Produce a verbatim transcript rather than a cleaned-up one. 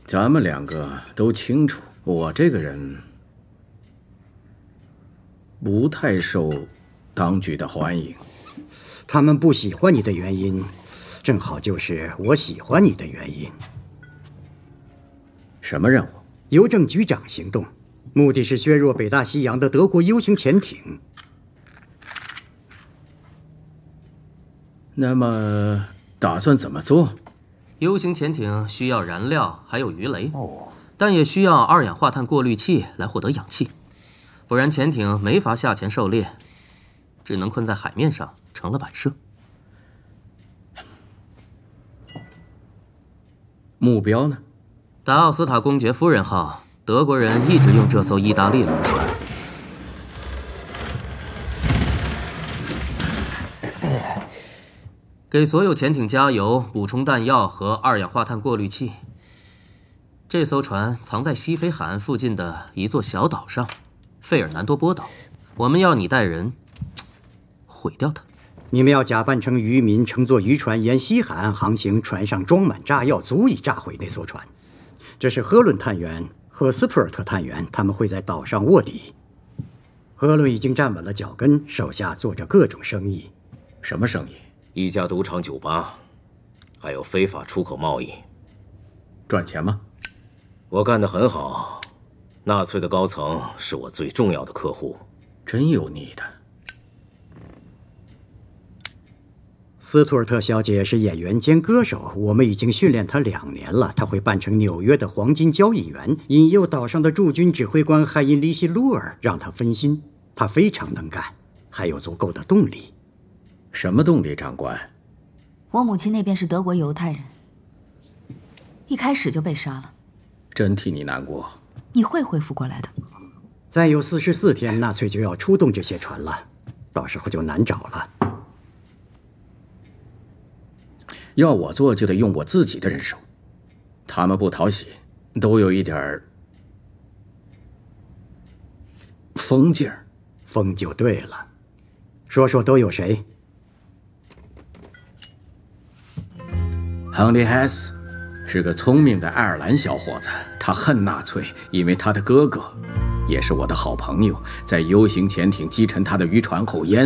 咱们两个都清楚，我这个人不太受当局的欢迎。 他们不喜欢你的原因，正好就是我喜欢你的原因。 什么任务？ 邮政局长行动，目的是削弱北大西洋的德国 U 型潜艇。 那么打算怎么做？ U 型潜艇需要燃料，还有鱼雷，哦，但也需要二氧化碳过滤器来获得氧气，不然潜艇没法下潜狩猎，只能困在海面上，成了摆设。 目标呢？ 达奥斯塔公爵夫人号，德国人一直用这艘意大利轮船。给所有潜艇加油，补充弹药和二氧化碳过滤器。这艘船藏在西非海岸附近的一座小岛上，费尔南多波岛。我们要你带人毁掉它。 你们要假扮成渔民，乘坐渔船沿西海岸航行，船上装满炸药，足以炸毁那艘船。这是赫伦探员和斯图尔特探员，他们会在岛上卧底。赫伦已经站稳了脚跟，手下做着各种生意。 什么生意？ 一家赌场、酒吧，还有非法出口贸易， 赚钱吗？ 我干得很好，纳粹的高层是我最重要的客户。 真有你的！ 斯图尔特小姐是演员兼歌手，我们已经训练她两年了。她会扮成纽约的黄金交易员，引诱岛上的驻军指挥官海因里希·鲁尔，让他分心。她非常能干，还有足够的动力。 什么动力，长官？ 我母亲那边是德国犹太人，一开始就被杀了。 真替你难过。 你会恢复过来的。 再有四十四天，纳粹就要出动这些船了，到时候就难找了。 要我做，就得用我自己的人手。他们不讨喜，都有一点儿疯劲儿。 疯就对了。说说都有谁？ 亨利·海斯是个聪明的爱尔兰小伙子，他恨纳粹，因为他的哥哥也是我的好朋友，在 U 型潜艇击沉他的渔船后淹